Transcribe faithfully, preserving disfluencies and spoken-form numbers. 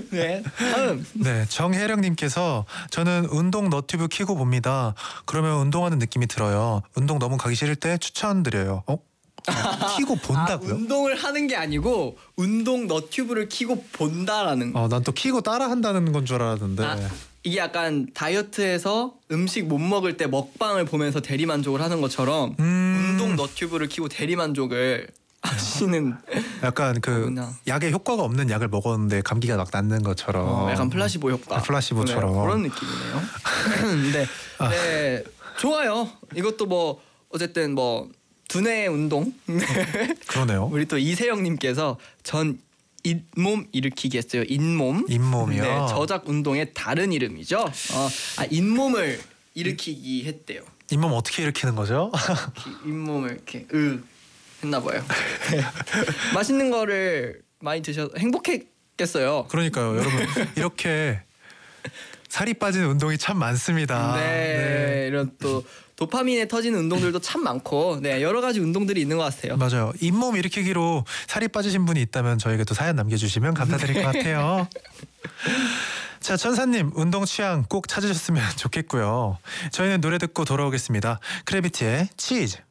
네, 다음. 네, 정혜령님께서 저는 운동 너튜브 키고 봅니다. 그러면 운동하는 느낌이 들어요. 운동 너무 가기 싫을 때 추천드려요. 어? 아, 키고 본다고요? 아, 운동을 하는 게 아니고 운동 너튜브를 키고 본다라는. 어, 난 또 키고 따라 한다는 건 줄 알았는데. 아, 이게 약간 다이어트에서 음식 못 먹을 때 먹방을 보면서 대리만족을 하는 것처럼 음... 운동 너튜브를 키고 대리만족을 하시는. 약간 그 거구나. 약에 효과가 없는 약을 먹었는데 감기가 막 낫는 것처럼. 어, 약간 플라시보 효과. 아, 플라시보처럼. 네, 그런 느낌이네요. 네, 아. 네, 좋아요. 이것도 뭐 어쨌든 뭐 두뇌 운동. 그러네요. 우리 또 이세영님께서 전 잇몸 일으키기 했어요. 잇몸. 잇몸이요? 네, 저작 운동의 다른 이름이죠. 어, 아, 잇몸을 일으키기 했대요. 잇몸 어떻게 일으키는 거죠? 잇몸을 이렇게 으 했나 봐요. 맛있는 거를 많이 드셔서 행복했겠어요. 그러니까요, 여러분 이렇게 살이 빠지는 운동이 참 많습니다. 네, 네. 이런 또 도파민에 터지는 운동들도 참 많고, 네, 여러 가지 운동들이 있는 것 같아요. 맞아요. 잇몸 일으키기로 살이 빠지신 분이 있다면 저에게 또 사연 남겨주시면 감사드릴 것 같아요. 자, 천사님 운동 취향 꼭 찾으셨으면 좋겠고요. 저희는 노래 듣고 돌아오겠습니다. 크래비티의 치즈.